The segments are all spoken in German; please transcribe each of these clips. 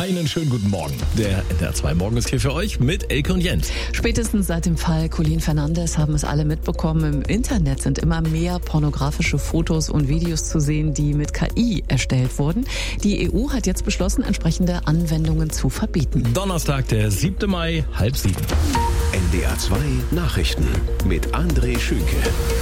Einen schönen guten Morgen. Der NDR 2 Morgen ist hier für euch mit Elke und Jens. Spätestens seit dem Fall Colin Fernandes haben es alle mitbekommen. Im Internet sind immer mehr pornografische Fotos und Videos zu sehen, die mit KI erstellt wurden. Die EU hat jetzt beschlossen, entsprechende Anwendungen zu verbieten. Donnerstag, der 7. Mai, 6:30. NDR 2 Nachrichten mit André Schünke.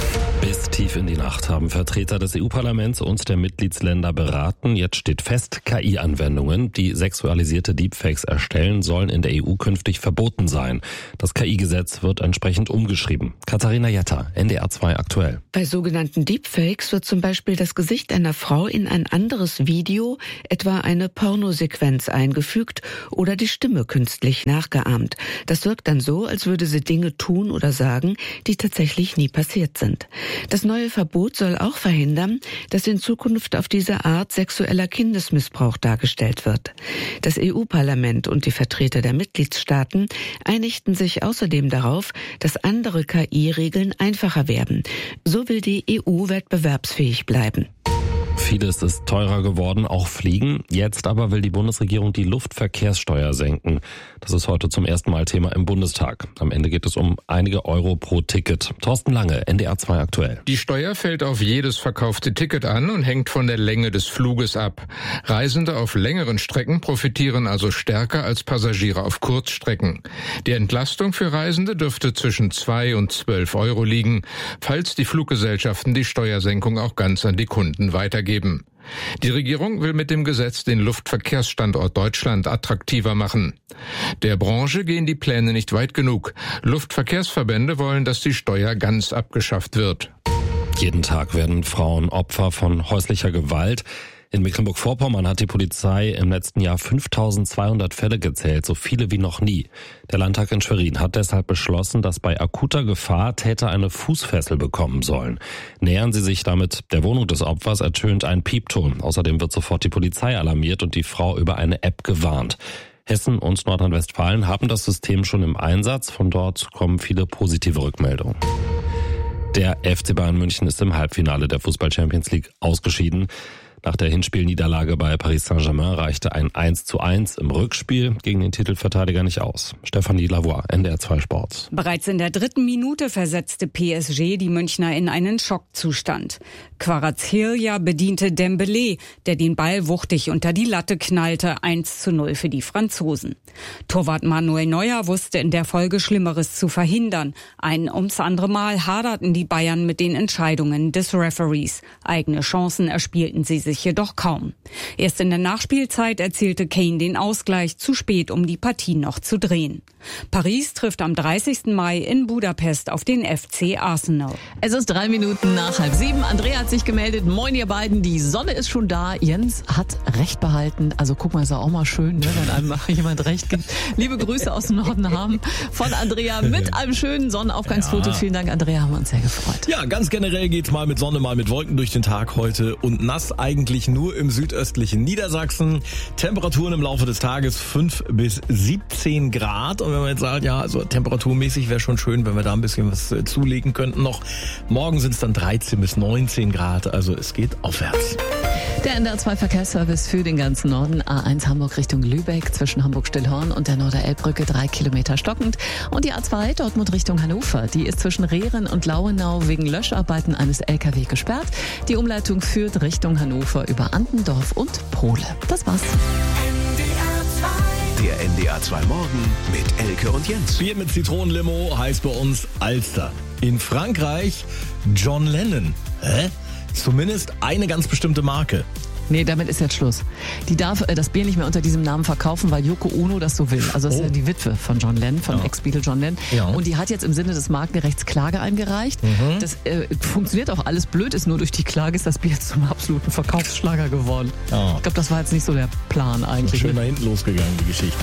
Bis tief in die Nacht haben Vertreter des EU-Parlaments und der Mitgliedsländer beraten. Jetzt steht fest, KI-Anwendungen, die sexualisierte Deepfakes erstellen, sollen in der EU künftig verboten sein. Das KI-Gesetz wird entsprechend umgeschrieben. Katharina Jetter, NDR 2 aktuell. Bei sogenannten Deepfakes wird zum Beispiel das Gesicht einer Frau in ein anderes Video, etwa eine Pornosequenz, eingefügt oder die Stimme künstlich nachgeahmt. Das wirkt dann so, als würde sie Dinge tun oder sagen, die tatsächlich nie passiert sind. Das neue Verbot soll auch verhindern, dass in Zukunft auf diese Art sexueller Kindesmissbrauch dargestellt wird. Das EU-Parlament und die Vertreter der Mitgliedstaaten einigten sich außerdem darauf, dass andere KI-Regeln einfacher werden. So will die EU wettbewerbsfähig bleiben. Vieles ist teurer geworden, auch Fliegen. Jetzt aber will die Bundesregierung die Luftverkehrssteuer senken. Das ist heute zum ersten Mal Thema im Bundestag. Am Ende geht es um einige Euro pro Ticket. Thorsten Lange, NDR 2 aktuell. Die Steuer fällt auf jedes verkaufte Ticket an und hängt von der Länge des Fluges ab. Reisende auf längeren Strecken profitieren also stärker als Passagiere auf Kurzstrecken. Die Entlastung für Reisende dürfte zwischen 2 und 12 Euro liegen, falls die Fluggesellschaften die Steuersenkung auch ganz an die Kunden weitergeben. Die Regierung will mit dem Gesetz den Luftverkehrsstandort Deutschland attraktiver machen. Der Branche gehen die Pläne nicht weit genug. Luftverkehrsverbände wollen, dass die Steuer ganz abgeschafft wird. Jeden Tag werden Frauen Opfer von häuslicher Gewalt. In Mecklenburg-Vorpommern hat die Polizei im letzten Jahr 5.200 Fälle gezählt, so viele wie noch nie. Der Landtag in Schwerin hat deshalb beschlossen, dass bei akuter Gefahr Täter eine Fußfessel bekommen sollen. Nähern sie sich damit der Wohnung des Opfers, ertönt ein Piepton. Außerdem wird sofort die Polizei alarmiert und die Frau über eine App gewarnt. Hessen und Nordrhein-Westfalen haben das System schon im Einsatz. Von dort kommen viele positive Rückmeldungen. Der FC Bayern München ist im Halbfinale der Fußball-Champions League ausgeschieden. Nach der Hinspielniederlage bei Paris Saint-Germain reichte ein 1:1 im Rückspiel gegen den Titelverteidiger nicht aus. Stefanie Lavoie, NDR 2 Sport. Bereits in der 3. Minute versetzte PSG die Münchner in einen Schockzustand. Kvaratskhelia bediente Dembélé, der den Ball wuchtig unter die Latte knallte. 1:0 für die Franzosen. Torwart Manuel Neuer wusste in der Folge Schlimmeres zu verhindern. Ein ums andere Mal haderten die Bayern mit den Entscheidungen des Referees. Eigene Chancen erspielten sie sich jedoch kaum. Erst in der Nachspielzeit erzielte Kane den Ausgleich, zu spät, um die Partie noch zu drehen. Paris trifft am 30. Mai in Budapest auf den FC Arsenal. Es ist 3 Minuten nach 6:30. Andrea hat sich gemeldet. Moin ihr beiden, die Sonne ist schon da. Jens hat Recht behalten. Also guck mal, ist auch mal schön, ne, wenn einem jemand Recht gibt. Liebe Grüße aus dem Norden haben von Andrea mit einem schönen Sonnenaufgangsfoto. Ja. Vielen Dank, Andrea, haben wir uns sehr gefreut. Ja, ganz generell geht's mal mit Sonne, mal mit Wolken durch den Tag heute und nass eigentlich nur im südöstlichen Niedersachsen. Temperaturen im Laufe des Tages 5 bis 17 Grad. Und wenn man jetzt sagt, ja, also temperaturmäßig wäre schon schön, wenn wir da ein bisschen was zulegen könnten noch. Morgen sind es dann 13 bis 19 Grad, also es geht aufwärts. Der NDR 2 Verkehrsservice für den ganzen Norden. A1 Hamburg Richtung Lübeck zwischen Hamburg-Stillhorn und der Norderelbbrücke 3 Kilometer stockend. Und die A2 Dortmund Richtung Hannover. Die ist zwischen Rehren und Lauenau wegen Löscharbeiten eines LKW gesperrt. Die Umleitung führt Richtung Hannover über Andendorf und Pohle. Das war's. Der NDR 2 Morgen mit Elke und Jens. Bier mit Zitronenlimo heißt bei uns Alster. In Frankreich John Lennon. Hä? Zumindest eine ganz bestimmte Marke. Nee, damit ist jetzt Schluss. Die darf das Bier nicht mehr unter diesem Namen verkaufen, weil Yoko Ono das so will. Also das ist ja die Witwe von John Lennon, von Ex-Beatle John Lennon. Ja. Und die hat jetzt im Sinne des Markenrechts Klage eingereicht. Das funktioniert auch alles. Blöd ist nur, durch die Klage ist das Bier jetzt zum absoluten Verkaufsschlager geworden. Ja. Ich glaube, das war jetzt nicht so der Plan eigentlich. Schön nach hinten losgegangen, die Geschichte.